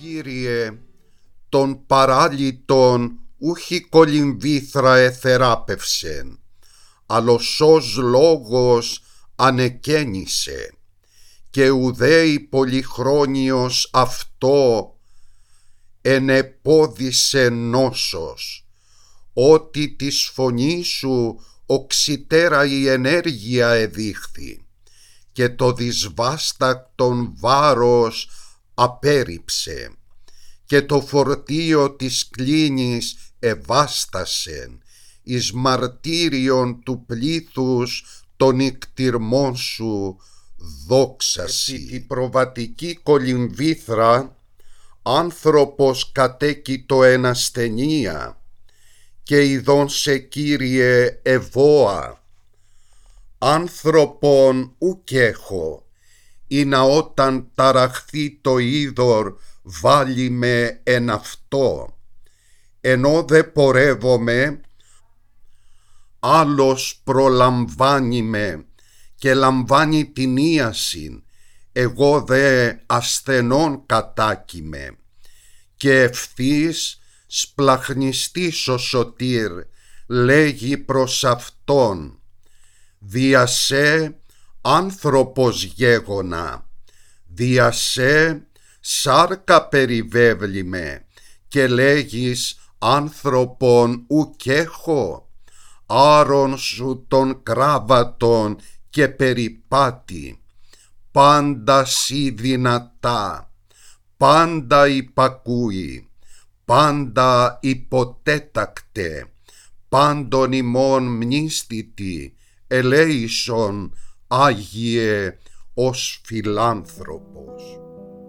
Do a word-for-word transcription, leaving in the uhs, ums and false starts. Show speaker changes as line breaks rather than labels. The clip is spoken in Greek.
Κύριε, τον παράλυτον ούχι κολυμβήθρα εθεράπευσεν, αλλοσός λόγος ανεκαίνησε, και ουδέη πολυχρόνιος αυτό ενεπόδησε νόσος, ότι της φωνής σου οξυτέρα η ενέργεια εδείχθη, και το δυσβάστακτον βάρος απέρριψε, και το φορτίο της κλίνης εβάστασεν, εις μαρτύριον του πλήθους των ικτυρμών σου δόξαση. Επί τη προβατική κολυμβήθρα άνθρωπος κατέκειτο εν ασθενεία, και ειδών σε Κύριε ευώα. Άνθρωπον ουκ έχω, ή να όταν ταραχθεί το είδωρ βάλει με εν αυτό, ενώ δε πορεύομαι, άλλος προλαμβάνει με και λαμβάνει την ίασιν, εγώ δε ασθενών κατάκυμε, και ευθύς σπλαχνιστής ο σωτήρ λέγει προς αυτόν, δια σε άνθρωπος γέγονα, δια σε σάρκα περιβέβλημε, και λέγεις άνθρωπον ουκ έχω, άρον σου τον κράβατον και περιπάτη, πάντα σοι δυνατά, πάντα υπακούει, πάντα υποτέτακτε, πάντων ημών μνήστητη, ελέησον Άγιε ως φιλάνθρωπος.